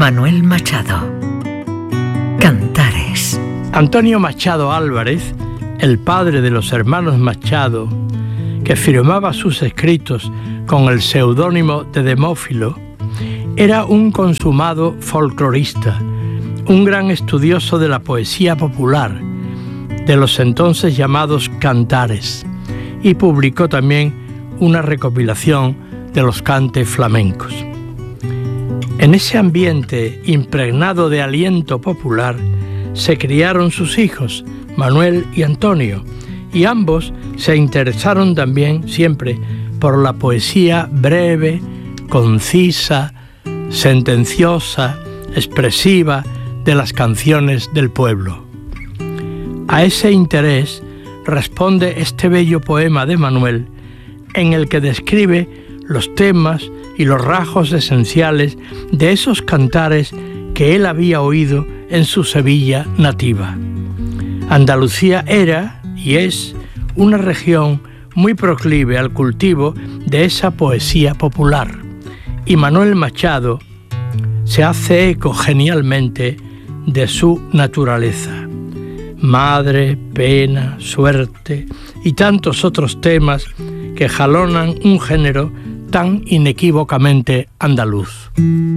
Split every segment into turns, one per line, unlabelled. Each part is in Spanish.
Manuel Machado. Cantares.
Antonio Machado Álvarez, el padre de los hermanos Machado, que firmaba sus escritos con el seudónimo de Demófilo, era un consumado folclorista, un gran estudioso de la poesía popular, de los entonces llamados cantares, y publicó también una recopilación de los cantes flamencos. En ese ambiente impregnado de aliento popular se criaron sus hijos, Manuel y Antonio, y ambos se interesaron también siempre por la poesía breve, concisa, sentenciosa, expresiva de las canciones del pueblo. A ese interés responde este bello poema de Manuel, en el que describe los temas y los rasgos esenciales de esos cantares que él había oído en su Sevilla nativa. Andalucía era y es una región muy proclive al cultivo de esa poesía popular, y Manuel Machado se hace eco genialmente de su naturaleza. Madre, pena, suerte y tantos otros temas que jalonan un género tan inequívocamente andaluz.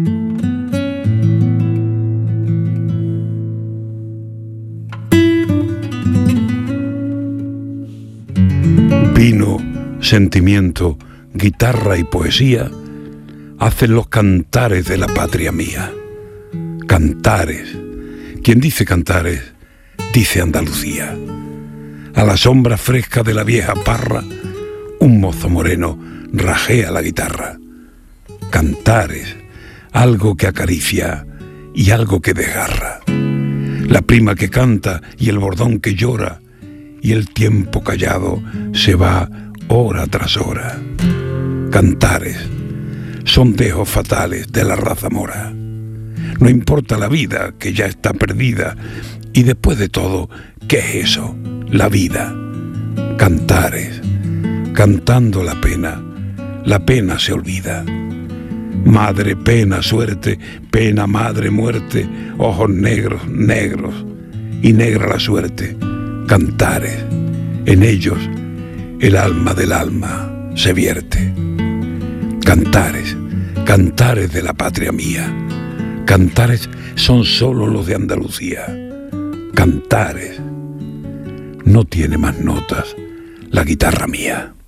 Vino, sentimiento, guitarra y poesía hacen los cantares de la patria mía. Cantares. Quien dice cantares, dice Andalucía. A la sombra fresca de la vieja parra, un mozo moreno rajea la guitarra. Cantares, algo que acaricia y algo que desgarra. La prima que canta y el bordón que llora, y el tiempo callado se va hora tras hora. Cantares, sondejos fatales de la raza mora. No importa la vida que ya está perdida, y después de todo, ¿qué es eso? La vida. Cantares, cantando la pena se olvida. Madre, pena, suerte, pena, madre, muerte, ojos negros, negros, y negra la suerte. Cantares, en ellos el alma del alma se vierte. Cantares, cantares de la patria mía. Cantares son solo los de Andalucía. Cantares, no tiene más notas la guitarra mía.